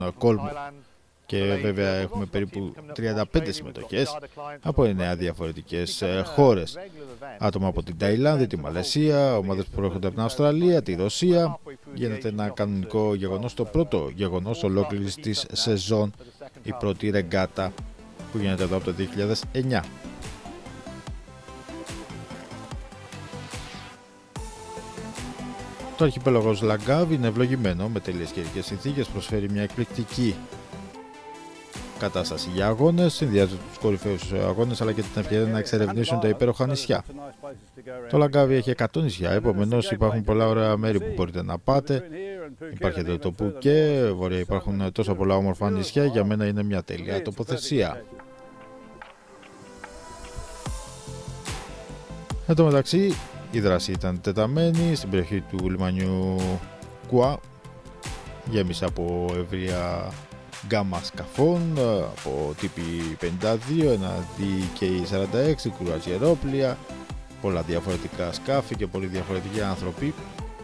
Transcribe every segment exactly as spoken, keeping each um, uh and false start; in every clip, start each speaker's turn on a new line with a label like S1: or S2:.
S1: Κόλμ. Και βέβαια έχουμε περίπου τριάντα πέντε συμμετοχές από εννέα διαφορετικές χώρες. Άτομα από την Ταϊλάνδη, τη Μαλαισία, ομάδες που προέρχονται από την Αυστραλία, τη Ρωσία. Γίνεται ένα κανονικό γεγονός, το πρώτο γεγονός ολόκληρης της σεζόν, η πρώτη ρεγκάτα που γίνεται εδώ από το δύο χιλιάδες εννιά. Το αρχιπέλαγος Λαγκάβ είναι ευλογημένο με τέλειες καιρικές συνθήκες, προσφέρει μια εκπληκτική κατάσταση για αγώνες, συνδυάζει τους κορυφαίους αγώνες αλλά και την ευκαιρία να εξερευνήσουν τα υπέροχα νησιά. Το Λαγκάβι έχει εκατό νησιά, επομένως υπάρχουν πολλά ωραία μέρη που μπορείτε να πάτε. Υπάρχει εδώ το Πουκέ, βορρά υπάρχουν τόσα πολλά όμορφα νησιά, για μένα είναι μια τέλεια τοποθεσία. Εν τω μεταξύ, η δράση ήταν τεταμένη στην περιοχή του λιμανιού Κουά, γέμισε από ευρεία γκάμα σκαφών, από τύπη πενήντα δύο, ένα ντι κέι σαράντα έξι, κρουαζιερόπλια, πολλά διαφορετικά σκάφη και πολλοί διαφορετικοί άνθρωποι.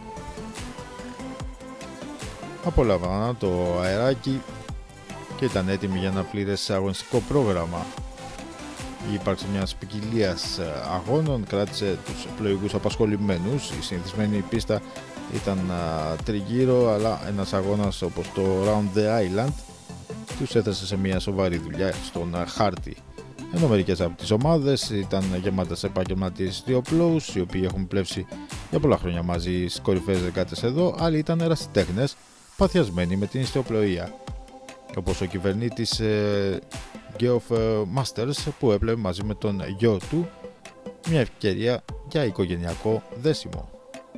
S1: Απολάβαναν το αεράκι και ήταν έτοιμοι για ένα πλήρες αγωνιστικό πρόγραμμα. Η ύπαρξη μιας ποικιλίας αγώνων κράτησε τους πλοηγούς απασχολημένους. Η συνηθισμένη πίστα ήταν τριγύρω, αλλά ένας αγώνας όπως το Round the Island τους έθεσε σε μια σοβαρή δουλειά στον χάρτη. Ενώ μερικές από τις ομάδες ήταν γεμάτες επαγγελματίες ιστιοπλόους, οι οποίοι έχουν πλεύσει για πολλά χρόνια μαζί στις κορυφαίες δεκάτες εδώ, άλλοι ήταν ερασιτέχνες παθιασμένοι με την ιστιοπλοεία. Όπως ο κυβερνήτης ε, Geoff Masters, που έπλευε μαζί με τον γιο του μια ευκαιρία για οικογενειακό δέσιμο.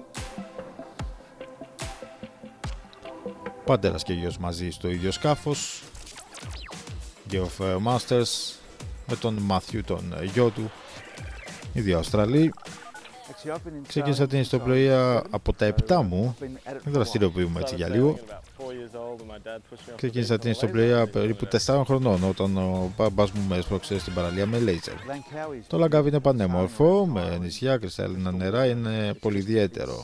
S1: Πατέρας και γιος μαζί στο ίδιο σκάφος, Geoff Masters με τον Μάθιου, τον γιο του, οι δύο Αυστραλοί. Ξεκίνησα την ιστιοπλοεία από τα επτά μου, δραστηριοποιούμε έτσι για λίγο. Ξεκίνησα την ιστιοπλοεία περίπου τεσσάρων χρονών, όταν ο μπαμπάς μου με έσπρωξε στην παραλία με λέιζερ. Το Λαγκάβι είναι πανέμορφο, με νησιά, κρυσταλλίνα νερά, είναι πολύ ιδιαίτερο.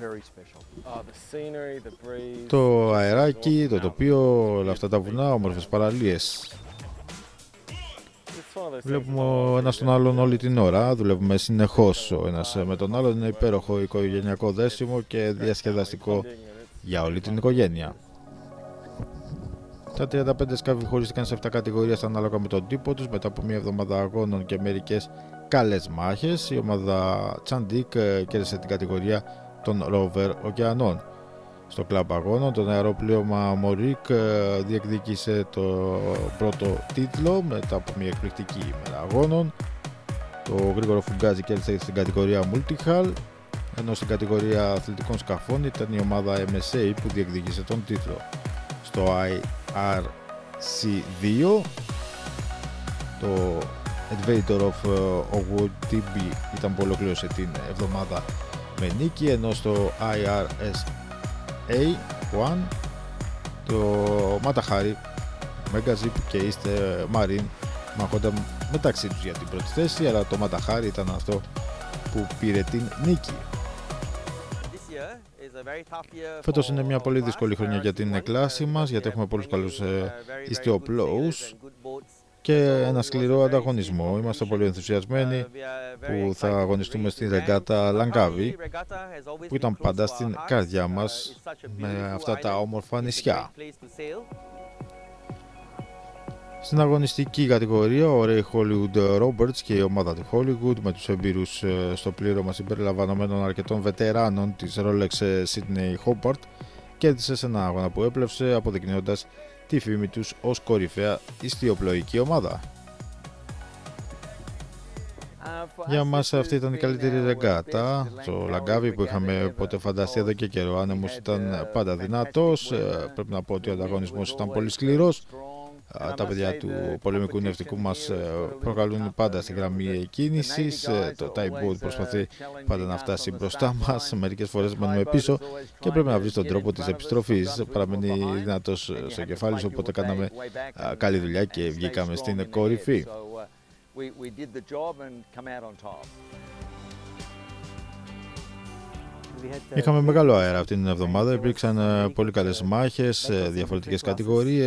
S1: Το αεράκι, το τοπίο, όλα αυτά τα βουνά, όμορφες παραλίες. Βλέπουμε ο ένας τον άλλον όλη την ώρα, δουλεύουμε συνεχώς ο ένας με τον άλλον, είναι υπέροχο οικογενειακό δέσιμο και διασκεδαστικό για όλη την οικογένεια. Τα τριάντα πέντε σκάφη χωρίστηκαν σε επτά κατηγορίες ανάλογα με τον τύπο τους. Μετά από μια εβδομάδα αγώνων και μερικές καλές μάχες, η ομάδα Τσαντίκ κέρδισε την κατηγορία των Rover ωκεανών. Στο κλαμπ αγώνων, το αεροπλήρωμα Μορίκ διεκδίκησε το πρώτο τίτλο μετά από μια εκπληκτική ημέρα αγώνων. Το γρήγορο φουγκάζι κέρδισε στην κατηγορία Multihal, ενώ στην κατηγορία αθλητικών σκαφών ήταν η ομάδα εμ ες έι που διεκδίκησε τον τίτλο. Στο άι αρ σι δύο, το Adventure of Owodibi ήταν που ολοκλήρωσε την εβδομάδα με νίκη, ενώ στο άι αρ ες έι ένα το Ματαχάρι, Megazip και East Marine μαχόνταν μεταξύ τους για την πρώτη θέση, αλλά το Ματαχάρι ήταν αυτό που πήρε την νίκη. Φέτος είναι μια πολύ δύσκολη χρονιά για την κλάση μας, γιατί έχουμε πολλούς καλούς ε, ιστιοπλόους και ένα σκληρό ανταγωνισμό. Είμαστε πολύ ενθουσιασμένοι που θα αγωνιστούμε στη ρεγκάτα Λαγκάβι, που ήταν πάντα στην καρδιά μας με αυτά τα όμορφα νησιά. Στην αγωνιστική κατηγορία, ο Ray Hollywood Roberts και η ομάδα του Hollywood, με τους εμπειρούς στο πλήρωμα συμπεριλαμβανομένων αρκετών βετεράνων της Rolex Sydney Hobart, κέρδισε σε ένα αγώνα που έπλευσε, αποδεικνύοντας τη φήμη τους ως κορυφαία ιστιοπλοϊκή ομάδα. Για μας αυτή ήταν η καλύτερη ρεγκάτα στο Λαγκάβι που είχαμε ποτέ φανταστεί εδώ και καιρό. Ο άνεμος ήταν πάντα δυνατός, πρέπει να πω ότι ο ανταγωνισμός ήταν πολύ σκληρός. Τα παιδιά του πολεμικού ναυτικού μας προκαλούν πάντα στη γραμμή κίνησης. Το Type Boat προσπαθεί πάντα να φτάσει μπροστά μας. Μερικές φορές μένουμε πίσω και πρέπει να βρει τον τρόπο της επιστροφής. Παραμένει δυνατός στο κεφάλι, οπότε κάναμε καλή δουλειά και βγήκαμε στην κορυφή. Είχαμε μεγάλο αέρα αυτήν την εβδομάδα, υπήρξαν πολύ καλές μάχες, διαφορετικές κατηγορίες.